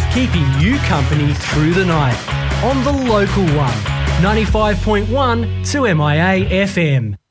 keeping you company through the night on the local one, 95.1 2MIA FM.